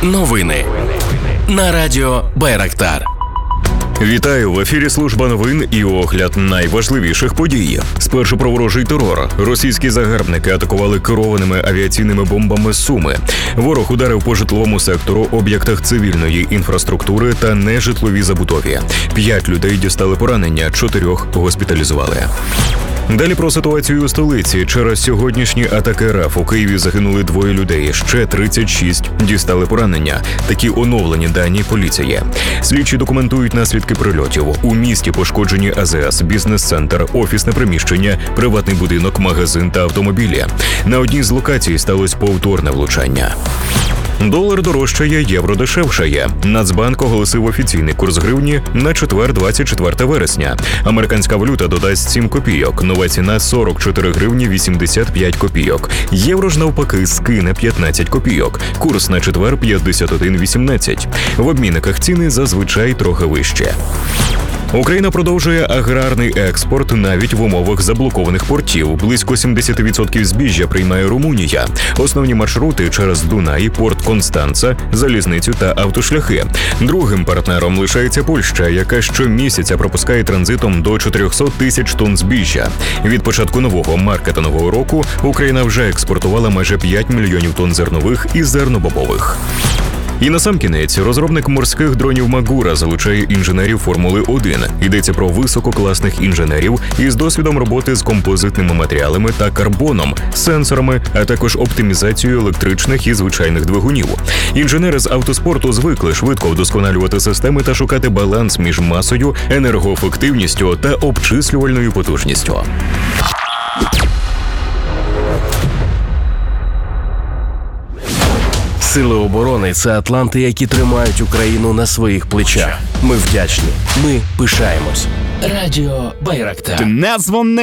Новини на радіо Байрактар. Вітаю! В ефірі служба новин і огляд найважливіших подій. Спершу про ворожий терор. Російські загарбники атакували керованими авіаційними бомбами Суми. Ворог ударив по житловому сектору, об'єктах цивільної інфраструктури та нежитловій забудові. 5 людей дістали поранення, 4 госпіталізували. Далі про ситуацію у столиці. Через сьогоднішні атаки РФ у Києві загинули 2 людей, ще 36 дістали поранення. Такі оновлені дані поліції. Слідчі документують наслідки прильотів. У місті пошкоджені АЗС, бізнес-центр, офісне приміщення, приватний будинок, магазин та автомобілі. На одній з локацій сталося повторне влучання. Долар дорожчає, євро дешевшає. Нацбанк оголосив офіційний курс гривні на четвер, 24 вересня. Американська валюта додасть 7 копійок. Нова ціна – 44 гривні 85 копійок. Євро ж навпаки скине 15 копійок. Курс на четвер – 51,18. В обмінниках ціни зазвичай трохи вище. Україна продовжує аграрний експорт навіть в умовах заблокованих портів. Близько 70% збіжжя приймає Румунія. Основні маршрути через Дунай, порт Констанца, залізницю та автошляхи. Другим партнером лишається Польща, яка щомісяця пропускає транзитом до 400 тисяч тонн збіжжя. Від початку нового маркетингового року Україна вже експортувала майже 5 мільйонів тонн зернових і зернобобових. І насамкінець, розробник морських дронів Магура залучає інженерів Формули-1. Йдеться про висококласних інженерів із досвідом роботи з композитними матеріалами та карбоном, сенсорами, а також оптимізацією електричних і звичайних двигунів. Інженери з автоспорту звикли швидко вдосконалювати системи та шукати баланс між масою, енергоефективністю та обчислювальною потужністю. Сили оборони – це атланти, які тримають Україну на своїх плечах. Ми вдячні. Ми пишаємось. Радіо Байрактар. Назване